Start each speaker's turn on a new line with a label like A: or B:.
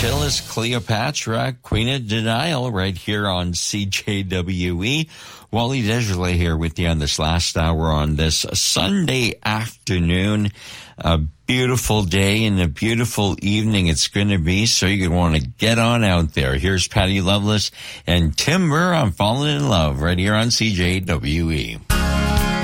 A: Phyllis Cleopatra, Queen of Denial, right here on CJWE. Wally Desjardins here with you on this last hour on this Sunday afternoon. A beautiful day and a beautiful evening it's going to be, so you're going to want to get on out there. Here's Patty Loveless and Timber, I'm Falling in Love, right here on CJWE.